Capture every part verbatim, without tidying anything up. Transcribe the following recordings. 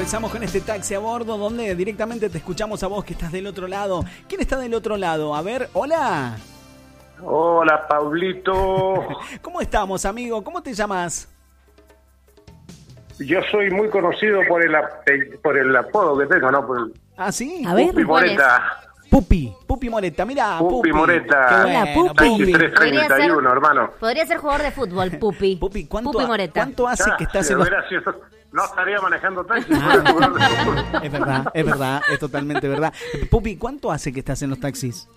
empezamos con este taxi a bordo donde directamente te escuchamos a vos que estás del otro lado. ¿Quién está del otro lado? A ver, hola. Hola, Pablito. ¿Cómo estamos, amigo? ¿Cómo te llamas? Yo soy muy conocido por el, ape- por el apodo que tengo, ¿no? Por el ¿Ah, sí? A ver, Pupi Moreta. Pupi, Pupi Moreta, mirá, Pupi. Pupi Moreta. Qué Hola, bueno, Pupi. Taxi tres treinta y uno, hermano. Podría ser jugador de fútbol, Pupi. Pupi, ¿cuánto, Pupi Moreta. ¿cuánto hace Ya, que estás si en los... hubiera sido- No estaría manejando taxi. fuera jugador de fútbol. Es verdad, es verdad, es totalmente verdad. Pupi, ¿cuánto hace que estás en los taxis?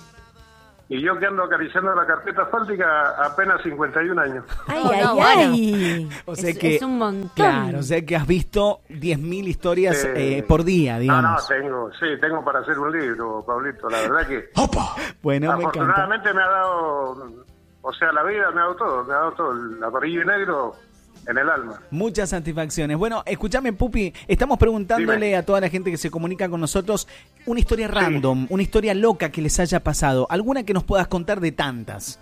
Y yo que ando acariciando la carpeta asfáltica apenas cincuenta y un años. Ay, No, ay, no, ay. O sea es, que, es un montón. Claro, o sea que has visto diez mil historias Eh, eh, por día, No, digamos. no, tengo, sí, tengo para hacer un libro, Pablito. La verdad que Bueno, me encanta. afortunadamente me ha dado, o sea, la vida me ha dado todo, me ha dado todo, el amarillo y negro en el alma. Muchas satisfacciones. Bueno, escúchame, Pupi, estamos preguntándole Dime. a toda la gente que se comunica con nosotros una historia random, una historia loca que les haya pasado. ¿Alguna que nos puedas contar de tantas?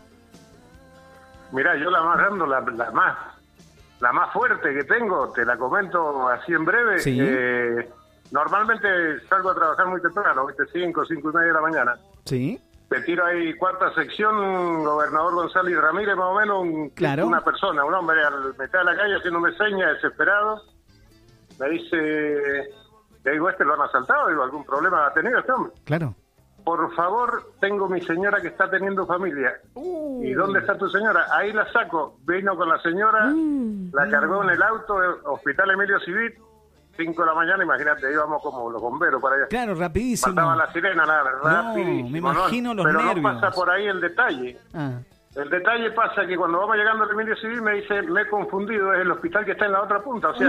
Mirá, yo la más rando, la, la más la más fuerte que tengo, te la comento así en breve. Sí. Eh, normalmente salgo a trabajar muy temprano, ¿viste? cinco, cinco y media de la mañana. Sí. Te tiro ahí cuarta sección, gobernador González Ramírez, más o menos, un- Claro. una persona, un hombre al mitad de la calle haciéndome señas, desesperado. Me dice, le digo, ¿este lo han asaltado? Digo, ¿algún problema ha tenido este hombre? Claro. Por favor, tengo mi señora que está teniendo familia. Uh. ¿Y dónde está tu señora? Ahí la saco. Vino con la señora, Mm. la cargó en el auto, Hospital Emilio Civil, cinco de la mañana, imagínate, íbamos como los bomberos para allá. Claro, rapidísimo. Faltaba la sirena, nada, rapidísimo. me imagino los Pero nervios. no pasa por ahí el detalle. Ah. El detalle pasa que cuando vamos llegando al Emilio Civil me dice, me he confundido, es el hospital que está en la otra punta. O sea,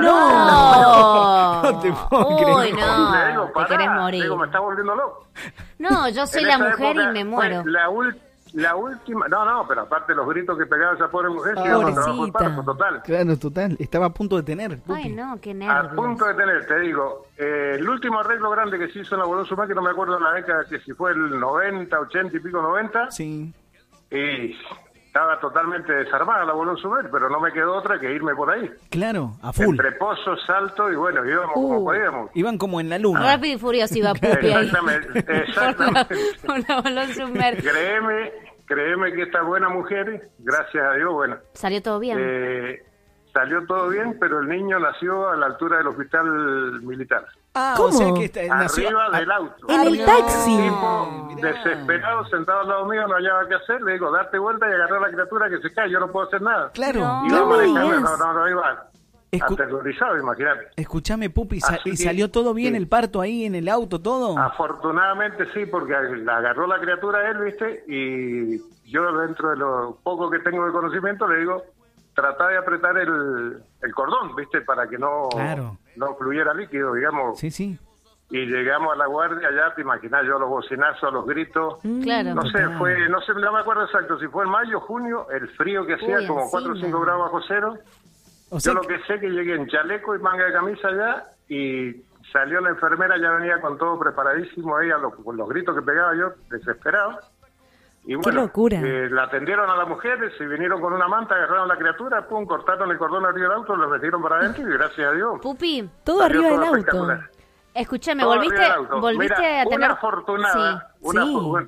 No. No te puedo creer. Uy, no. le digo, Te pará, querés le morir. digo, me está volviendo loco. No, yo soy En la esa mujer época y me fue muero. La, ul- la última, no, no, pero aparte los gritos que pegaba esa pobre mujer, Ah, que íbamos a trabajo de pobrecita. párrafo, total. Claro, total. Estaba a punto de tener, Pupi. Ay, no, qué A nervios. punto de tener, te digo, eh, el último arreglo grande que se hizo en la Bolón Sumar, que no me acuerdo en la década, que si fue el noventa, ochenta y pico, noventa, Sí. y estaba totalmente desarmada la Bolón Sumar, pero no me quedó otra que irme por ahí. Claro, a full. Entre pozos, salto y bueno, íbamos como Uh, podíamos. iban como en la luna. Rápido y furioso iba Pupi ahí. Exactamente, Por la, exactamente. por la balón submer. Créeme, créeme que esta buena mujer, gracias a Dios, bueno, Salió todo bien. eh, salió todo bien, pero el niño nació a la altura del hospital militar. Ah, ¿Cómo? o sea que está- nació... Arriba ah, del auto. En el no. taxi. El tipo Mirá. desesperado, sentado al lado mío, no hallaba qué hacer. Le digo, date vuelta y agarrar a la criatura que se cae, yo no puedo hacer nada. Claro. No. Iba claro. me manejando, digas. no, no, no, iba Escu- aterrorizado, imagínate. Escuchame, Pupi, sa- Así ¿y que- salió todo bien sí. el parto ahí en el auto, todo? Afortunadamente sí, porque la agarró la criatura él, ¿viste? Y yo dentro de lo poco que tengo de conocimiento le digo, trata de apretar el, el cordón, ¿viste? Para que no, Claro. no fluyera líquido, digamos. Sí, sí. Y llegamos a la guardia, ya te imaginas yo los bocinazos, los gritos. Claro. No sé, Total. fue, no sé, no me acuerdo exacto si fue en mayo, junio, el frío que hacía, Uy, como cuatro o encima. cinco grados bajo cero. O sea, Yo lo que sé que llegué en chaleco y manga de camisa allá y salió la enfermera, ya venía con todo preparadísimo ahí a los, con los gritos que pegaba yo, desesperado. Y bueno, locura! eh, la atendieron a la mujer, se vinieron con una manta, agarraron a la criatura, pum, cortaron el cordón arriba del auto, lo metieron para adentro y gracias a Dios. Pupi, Todo salió arriba todo del auto. espectacular. escúchame, Todo volviste, arriba del auto. volviste Mira, a tener... una afortunada, Sí. una, sí. bueno,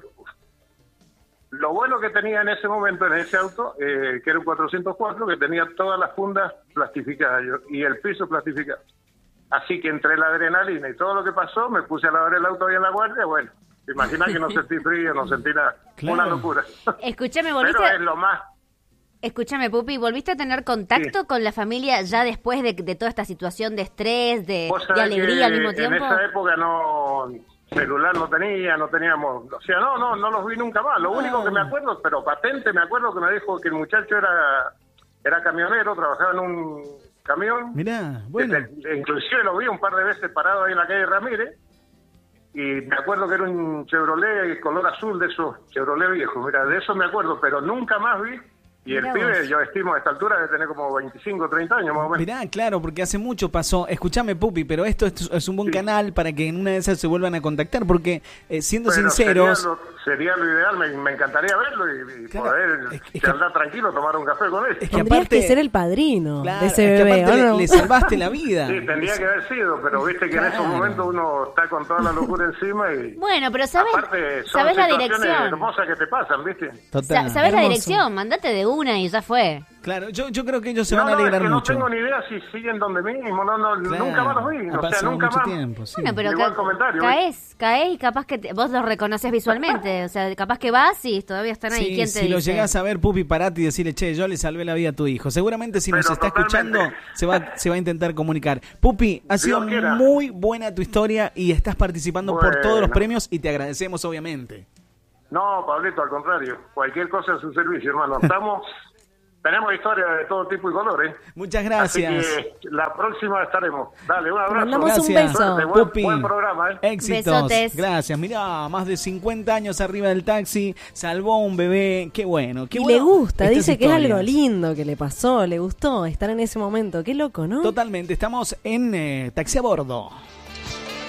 lo bueno que tenía en ese momento en ese auto, eh, que era un cuatrocientos cuatro, que tenía todas las fundas plastificadas yo, y el piso plastificado. Así que entre la adrenalina y todo lo que pasó, me puse a lavar el auto ahí en la guardia, bueno, te imaginas que no sentí frío, no sentí nada, Claro. una locura. Escúchame, Pero volviste... es lo más. Escúchame, Pupi, ¿volviste a tener contacto Sí. con la familia ya después de, de toda esta situación de estrés, de, Vos de sabés alegría que al mismo tiempo? En esa época no, celular no tenía, no teníamos, o sea, no, no, no los vi nunca más. Lo único que me acuerdo, pero patente, me acuerdo que me dijo que el muchacho era, era camionero, trabajaba en un camión. mirá, bueno. Desde- inclusive lo vi un par de veces parado ahí en la calle Ramírez. Y me acuerdo que era un Chevrolet color azul de esos Chevrolet viejos. Mira, de eso me acuerdo, pero nunca más vi Y el Mirá pibe, vos. yo estimo a esta altura de tener como veinticinco, treinta años más o menos. Mirá, claro, porque hace mucho pasó. Escúchame, Pupi, pero esto es, es un buen Sí. canal para que en una de esas se vuelvan a contactar, porque eh, siendo Pero sinceros... Sería lo, sería lo ideal, me, me encantaría verlo y, y Claro, poder es- es que- andar tranquilo, tomar un café con él. Es que Tendrías aparte- que ser el padrino Claro, de ese es que bebé, aparte ¿o le, no? le salvaste la vida. Sí, tendría que haber sido, pero viste que en Claro. esos momentos uno está con toda la locura encima y... Bueno, pero ¿sabes, Aparte, son ¿sabes la situaciones dirección? hermosas que te pasan, ¿viste? Total. Sa- ¿Sabes la Hermoso. dirección? Mandate de una y ya fue. Claro, yo, yo creo que ellos se no, van a no, alegrar es que mucho. no tengo ni idea si siguen donde mismo, no, no, Claro, nunca más los vi, ha o sea, pasado nunca mucho más. tiempo, sí. Bueno, pero Igual ca- comentario, caes, caes y capaz que te- vos los reconoces visualmente. O sea, capaz que vas y todavía están ahí. Sí, ¿Quién te si lo dice? llegás a ver, Pupi, parate y decirle, che, yo le salvé la vida a tu hijo. Seguramente si nos Pero está totalmente. escuchando, se va, se va a intentar comunicar. Pupi, ha sido Dios quiera. muy buena tu historia y estás participando por Bueno. todos los premios y te agradecemos, obviamente. No, Pablito, al contrario, cualquier cosa a su servicio, hermano. Estamos, tenemos historias de todo tipo y colores. Muchas gracias. Así que la próxima estaremos. Dale, un abrazo. mandamos un Gracias, beso. Suerte, buen, Pupi. buen programa, ¿eh? Éxitos. Besotes. Gracias. Mirá, más de cincuenta años arriba del taxi, salvó a un bebé. Qué bueno. Qué Y bueno le gusta, estas dice que es algo historias. lindo que le pasó, le gustó estar en ese momento. Qué loco, ¿no? Totalmente. Estamos en eh, Taxi a Bordo.